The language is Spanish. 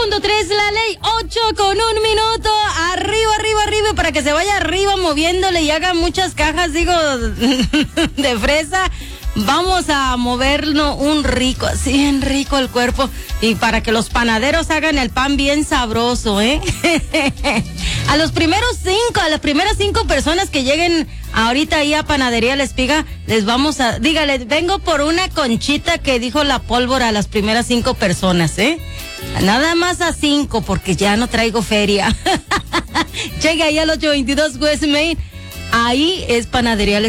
100.3 la ley, 8:01. Arriba, arriba, arriba, para que se vaya arriba moviéndole y haga muchas cajas, digo, de fresa. Vamos a movernos un rico, así bien rico el cuerpo. Y para que los panaderos hagan el pan bien sabroso, ¿eh? A las primeras 5 personas que lleguen ahorita ahí a Panadería La Espiga, les vamos a... Dígale, vengo por una conchita que dijo la pólvora a las primeras 5 personas, ¿eh? Nada más a 5, porque ya no traigo feria. Llegue ahí al 822 West Main. Ahí es Panadería La